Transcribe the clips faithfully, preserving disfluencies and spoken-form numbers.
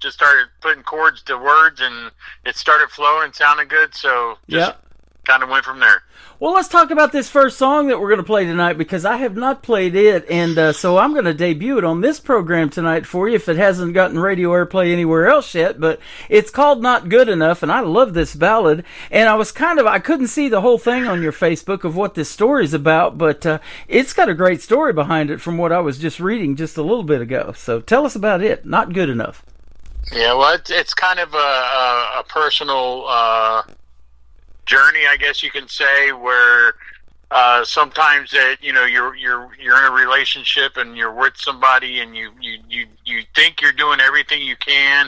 just started putting chords to words, and it started flowing and sounding good. So just yeah. kind of went from there. Well, let's talk about this first song that we're going to play tonight, because I have not played it, and uh, so I'm going to debut it on this program tonight for you if it hasn't gotten radio airplay anywhere else yet. But it's called Not Good Enough, and I love this ballad. And I was kind of, I couldn't see the whole thing on your Facebook of what this story's about, but uh, it's got a great story behind it from what I was just reading just a little bit ago. So tell us about it, Not Good Enough. Yeah, well, it's, it's kind of a, a, a personal uh journey, I guess you can say, where uh, sometimes that you know you're you're you're in a relationship and you're with somebody and you you you, you think you're doing everything you can.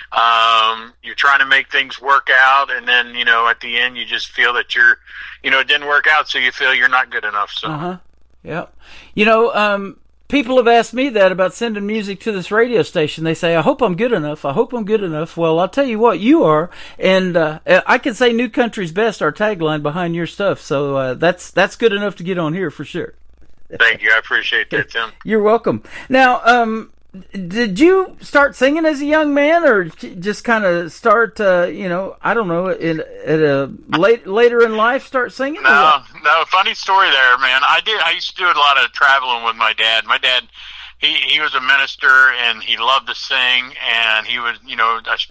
Um, you're trying to make things work out, and then you know at the end you just feel that you're you know it didn't work out, so you feel you're not good enough. So, uh huh, yeah, you know. Um, People have asked me that about sending music to this radio station. They say, I hope I'm good enough. I hope I'm good enough. Well, I'll tell you what, you are. And uh, I can say New Country's Best, our tagline behind your stuff. So uh, that's that's good enough to get on here for sure. Thank you. I appreciate that, Tim. You're welcome. Now, um, did you start singing as a young man, or just kind of start, uh, you know, I don't know, in, at a late, later in life start singing? No, no, funny story there, man. I did. I used to do a lot of traveling with my dad. My dad, he, he was a minister, and he loved to sing, and he was, you know, a,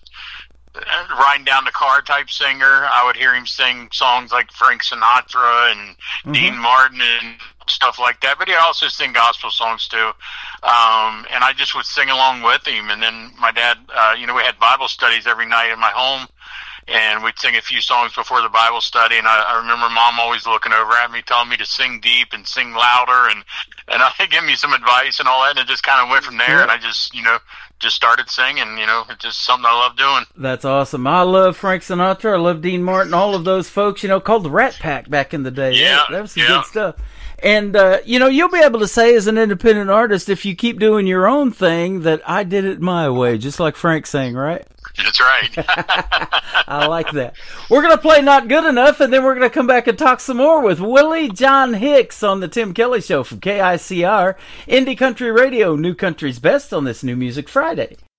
a riding down the car type singer. I would hear him sing songs like Frank Sinatra and mm-hmm. Dean Martin and stuff like that, but he also sing gospel songs too. Um, and I just would sing along with him. And then my dad, uh, you know, we had Bible studies every night in my home, and we'd sing a few songs before the Bible study. And I, I remember Mom always looking over at me, telling me to sing deep and sing louder, and and I give me some advice and all that. And it just kind of went from there. And I just, you know, just started singing. You know, it's just something I love doing. That's awesome. I love Frank Sinatra. I love Dean Martin. All of those folks, you know, called the Rat Pack back in the day. Yeah, that, that was some yeah. good stuff. And, uh, you know, you'll be able to say as an independent artist, if you keep doing your own thing, that I did it my way, just like Frank sang, right? That's right. I like that. We're going to play Not Good Enough, and then we're going to come back and talk some more with Willie John Hicks on the Tim Kelly Show from K I C R, Indie Country Radio, New Country's Best on this New Music Friday.